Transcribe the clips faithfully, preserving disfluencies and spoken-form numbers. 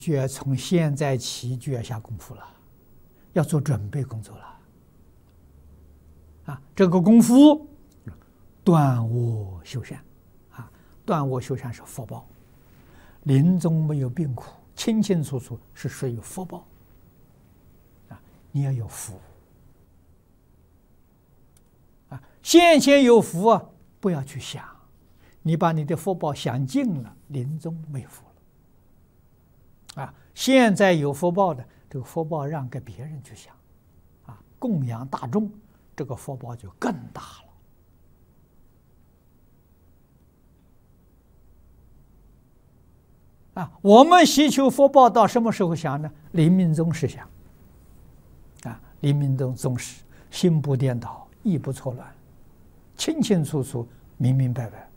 就要从现在起就要下功夫了，要做准备工作了。啊，这个功夫断我修善，啊，断我修善是福报，临终没有病苦，清清楚楚是属于福报。啊，你要有福。啊，现前有福啊，不要去想，你把你的福报想尽了，临终没福了。啊，现在有福报的，这个福报让给别人去享，啊，供养大众，这个福报就更大了。啊，我们祈求福报到什么时候想呢？临命终时想。啊，临命终终时，心不颠倒，意不错乱，清清楚楚，明明白白。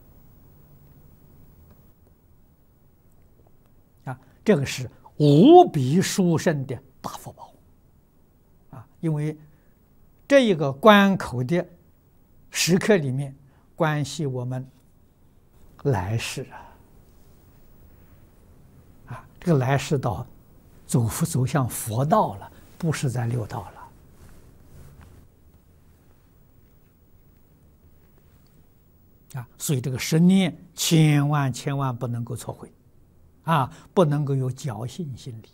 啊，这个是无比殊胜的大福报。啊，因为这一个关口的时刻里面，关系我们来世啊。啊，这个来世道走走向佛道了，不是在六道了。啊，所以这个十念千万千万不能够错会，啊，不能够有侥幸心理。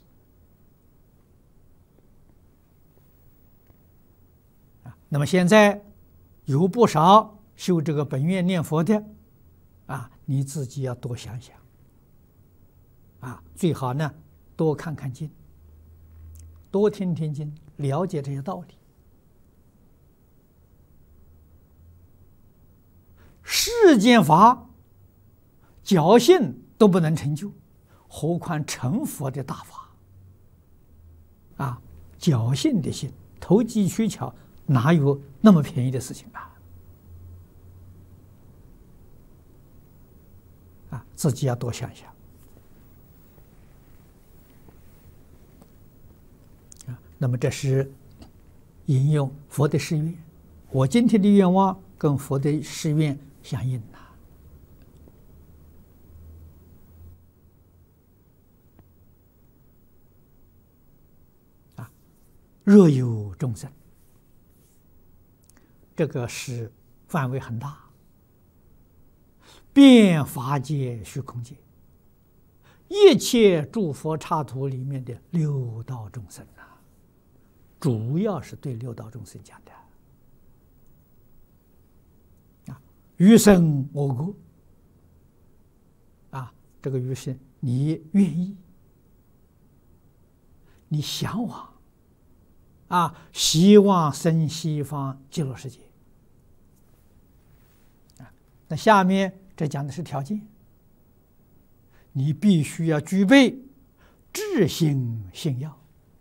啊，那么现在有不少修这个本愿念佛的，啊，你自己要多想想。啊，最好呢，多看看经，多听听经，了解这些道理。世间法，侥幸都不能成就，何况成佛的大法？啊，侥幸的幸，投机取巧，哪有那么便宜的事情啊？啊，自己要多想想。那么这是引用佛的誓愿，我今天的愿望跟佛的誓愿相应呐。啊，若有众生，这个是范围很大，遍法界、虚空界，一切诸佛刹土里面的六道众生啊。主要是对六道众生讲的啊，余生我国啊，这个余生你愿意，你向往啊，希望生西方极乐世界啊。那下面这讲的是条件，你必须要具备至心信要。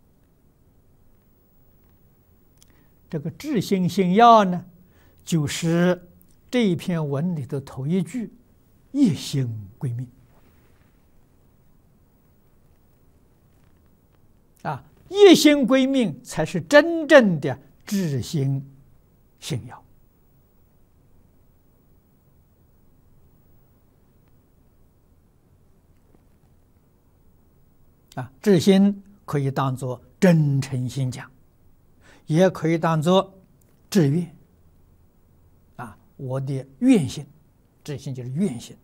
这个至心信要呢，就是这一篇文里的头一句“一心归命”。啊，一心归命才是真正的至心信要。啊，至心可以当作真诚心讲。也可以当作志愿啊，我的愿心，志心就是愿心。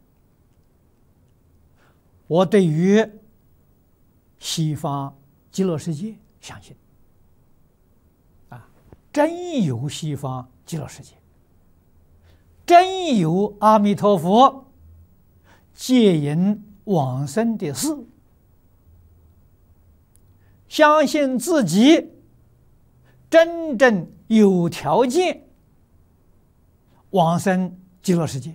我对于西方极乐世界相信啊，真有西方极乐世界，真有阿弥陀佛接引往生的事，相信自己真正有条件往生极乐世界，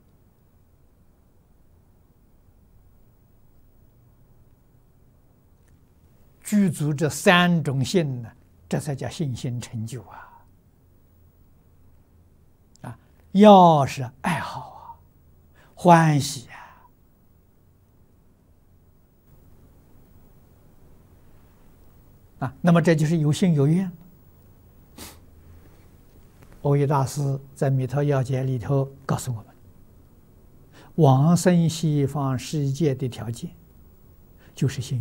具足这三种信呢，这才叫信心成就啊！啊，要是爱好啊，欢喜啊，啊，那么这就是有信有愿。蕅益大师在《弥陀要解》里头告诉我们，往生西方世界的条件就是信